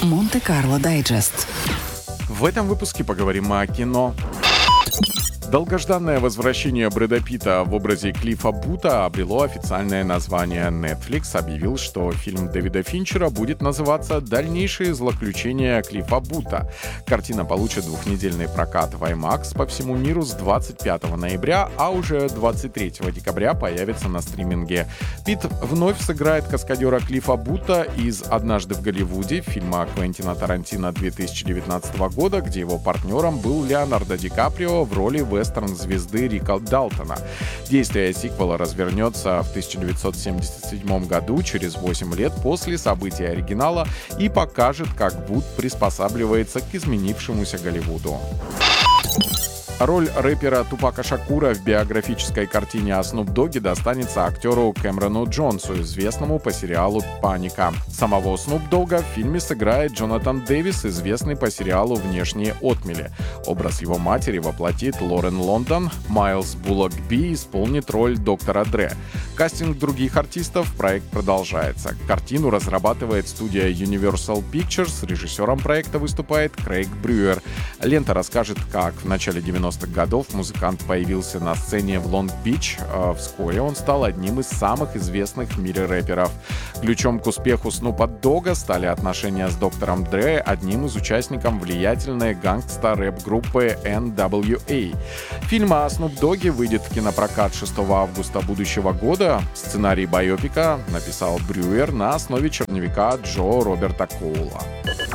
Монте-Карло Дайджест. В этом выпуске поговорим о кино. Долгожданное возвращение Брэда Питта в образе Клиффа Бута обрело официальное название. Netflix объявил, что фильм Дэвида Финчера будет называться «Дальнейшие злоключения Клиффа Бута». Картина получит двухнедельный прокат в IMAX по всему миру с 25 ноября, а уже 23 декабря появится на стриминге. Питт вновь сыграет каскадера Клиффа Бута из «Однажды в Голливуде» фильма Квентина Тарантино 2019 года, где его партнером был Леонардо Ди Каприо в роли вестерн-звезды Рика Далтона. Действие сиквела развернется в 1977 году, через 8 лет после событий оригинала, и покажет, как Бут приспосабливается к изменившемуся Голливуду. Роль рэпера Тупака Шакура в биографической картине о Снуп Догге достанется актеру Кэмерону Джонсу, известному по сериалу «Паника». Самого Снуп Догга в фильме сыграет Джонатан Дэвис, известный по сериалу «Внешние отмели». Образ его матери воплотит Лорен Лондон, Майлз Буллок-Би исполнит роль доктора Дре. Кастинг других артистов, проект продолжается. Картину разрабатывает студия Universal Pictures, режиссером проекта выступает Крейг Брюер. Лента расскажет, как в начале 90-х годов музыкант появился на сцене в Лонг-Бич. Вскоре он стал одним из самых известных в мире рэперов. Ключом к успеху Снупа Догга стали отношения с доктором Дре, одним из участников влиятельной гангста-рэп-группы NWA. Фильм о Снуп Догге выйдет в кинопрокат 6 августа будущего года. Сценарий байопика написал Брюер на основе черновика Джо Роберта Коула.